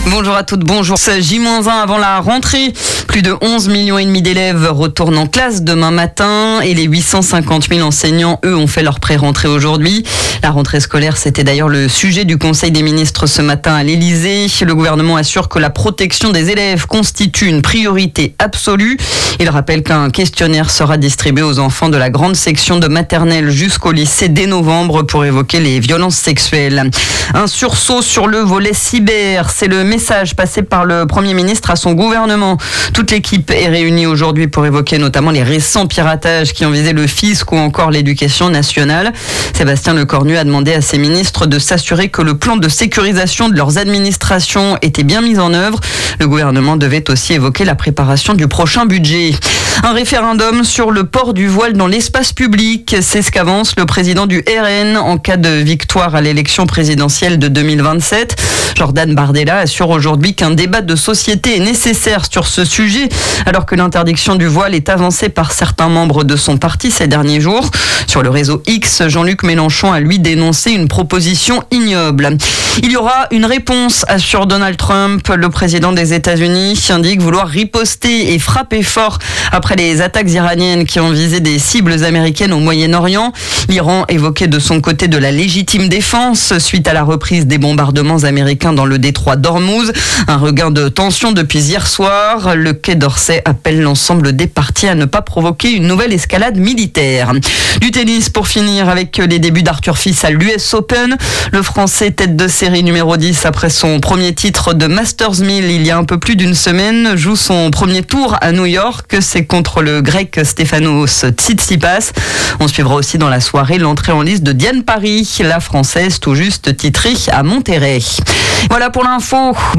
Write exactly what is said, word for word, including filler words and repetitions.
Bonjour à toutes, bonjour. J un avant la rentrée. Plus de onze millions et demi d'élèves retournent en classe demain matin et les huit cent cinquante mille enseignants, eux, ont fait leur pré-rentrée aujourd'hui. La rentrée scolaire, c'était d'ailleurs le sujet du Conseil des ministres ce matin à l'Élysée. Le gouvernement assure que la protection des élèves constitue une priorité absolue. Il rappelle qu'un questionnaire sera distribué aux enfants de la grande section de maternelle jusqu'au lycée dès novembre pour évoquer les violences sexuelles. Un sursaut sur le volet cyber, c'est le message passé par le Premier ministre à son gouvernement. Toute l'équipe est réunie aujourd'hui pour évoquer notamment les récents piratages qui ont visé le fisc ou encore l'éducation nationale. Sébastien Lecornu a demandé à ses ministres de s'assurer que le plan de sécurisation de leurs administrations était bien mis en œuvre. Le gouvernement devait aussi évoquer la préparation du prochain budget. Un référendum sur le port du voile dans l'espace public, c'est ce qu'avance le président du R N en cas de victoire à l'élection présidentielle de deux mille vingt-sept. Jordan Bardella assure aujourd'hui qu'un débat de société est nécessaire sur ce sujet, alors que l'interdiction du voile est avancée par certains membres de son parti ces derniers jours. Sur le réseau X, Jean-Luc Mélenchon a lui dénoncé une proposition ignoble. Il y aura une réponse, assure Donald Trump. Le président des États-Unis indique vouloir riposter et frapper fort après les attaques iraniennes qui ont visé des cibles américaines au Moyen-Orient. L'Iran évoquait de son côté de la légitime défense suite à la reprise des bombardements américains dans le détroit d'Ormuz. Un regain de tension depuis hier soir. Le Quai d'Orsay appelle l'ensemble des parties à ne pas provoquer une nouvelle escalade militaire. Du tennis pour finir avec les débuts d'Arthur Fils à l'U S Open. Le Français tête de série numéro dix après son premier titre de Masters mille il y a un peu plus d'une semaine joue son premier tour à New York. C'est contre le Grec Stefanos Tsitsipas. On suivra aussi dans la soirée l'entrée en liste de Diane Paris, la Française tout juste titrée à Monterrey. Voilà pour l'info.